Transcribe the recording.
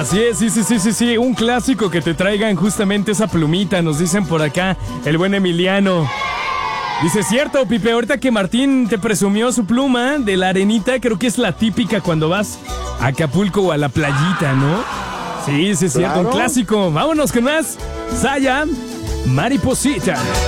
Así es, sí. Un clásico que te traigan justamente esa plumita, nos dicen por acá, el buen Emiliano. Dice, cierto, Pipe, ahorita que Martín te presumió su pluma de la arenita, creo que es la típica cuando vas a Acapulco o a la playita, ¿no? Sí, es cierto, un clásico. Vámonos con más. Saya, Mariposita.